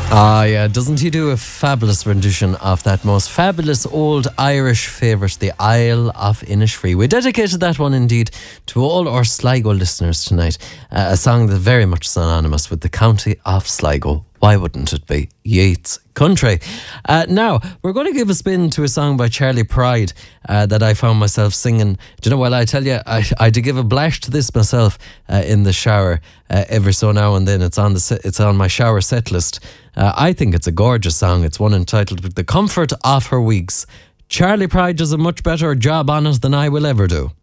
Ah, yeah, doesn't he do a fabulous rendition of that most fabulous old Irish favourite, the Isle of Innisfree? We dedicated that one indeed to all our Sligo listeners tonight. A song that's very much synonymous with the county of Sligo. Why wouldn't it be? Yeats Country. Now, we're going to give a spin to a song by Charlie Pride that I found myself singing. Do you know what? I tell you, I had to give a blash to this myself in the shower every so now and then. It's on my shower set list. I think it's a gorgeous song. It's one entitled "With the Comfort of Her Weeks." Charlie Pride does a much better job on it than I will ever do.